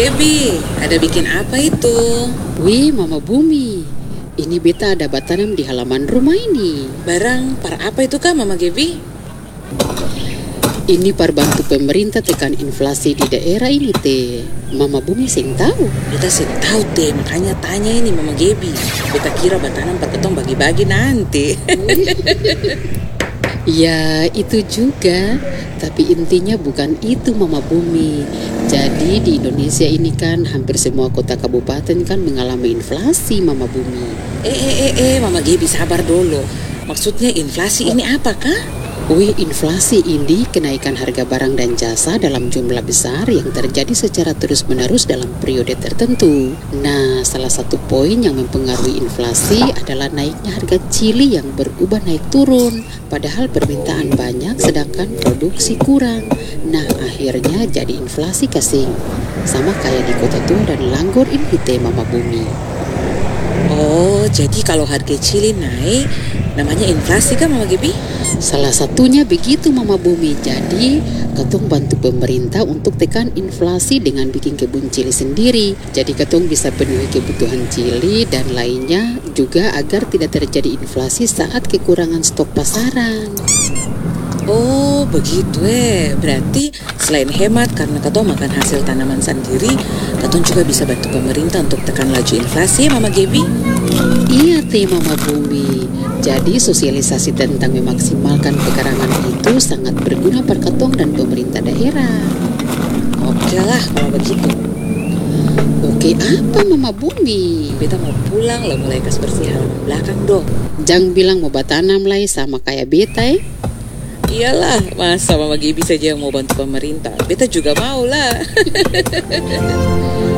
Gebi, ada bikin apa itu? Wih, Mama Bumi. Ini beta ada batanam di halaman rumah ini. Barang par apa itu kah Mama Gebi? Ini par bantu pemerintah tekan inflasi di daerah ini teh. Mama Bumi sing tahu. Beta sih tahu teh, makanya tanya ini Mama Gebi. Beta kira batanam pak ketong bagi-bagi nanti. Ya itu juga, tapi intinya bukan itu Mama Bumi. Jadi di Indonesia ini kan hampir semua kota kabupaten kan mengalami inflasi Mama Bumi. Mama Gebi sabar dulu. Maksudnya inflasi ini apa kah? Wih, inflasi ini kenaikan harga barang dan jasa dalam jumlah besar yang terjadi secara terus-menerus dalam periode tertentu. Nah, salah satu poin yang mempengaruhi inflasi adalah naiknya harga chili yang berubah naik turun. Padahal permintaan banyak sedangkan produksi kurang. Nah, akhirnya jadi inflasi kasing. Sama kayak di Kota Tua dan Langgor ini teh Mama Bumi. Oh, jadi kalau harga chili naik, namanya inflasi kan Mama Gebi? Salah satunya begitu Mama Bumi. Jadi ketong bantu pemerintah untuk tekan inflasi dengan bikin kebun chili sendiri. Jadi ketong bisa penuhi kebutuhan chili dan lainnya juga agar tidak terjadi inflasi saat kekurangan stok pasaran. Oh begitu berarti selain hemat karena ketong makan hasil tanaman sendiri, ketong juga bisa bantu pemerintah untuk tekan laju inflasi Mama Gebi? Iya teh Mama Bumi. Jadi sosialisasi tentang memaksimalkan pekarangan itu sangat berguna per ketong dan pemerintah daerah. Oke lah kalau begitu. Oke apa Mama Bumi? Beta mau pulang lah, mulai kas bersih halaman belakang dong. Jangan bilang mau batanam lah sama kayak beta Iyalah, masa Mama Gebi saja yang mau bantu pemerintah? Beta juga mau lah.